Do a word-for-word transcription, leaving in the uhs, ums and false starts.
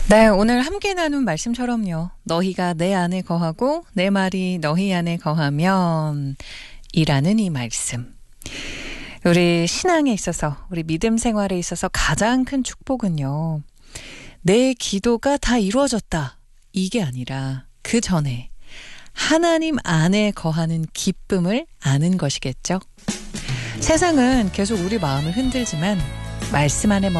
네, 오늘 함께 나눈 말씀처럼요. 너희가 내 안에 거하고 내 말이 너희 안에 거하면 이라는 이 말씀. 우리 신앙에 있어서, 우리 믿음 생활에 있어서 가장 큰 축복은요. 내 기도가 다 이루어졌다. 이게 아니라 그 전에 하나님 안에 거하는 기쁨을 아는 것이겠죠. 세상은 계속 우리 마음을 흔들지만 말씀 안에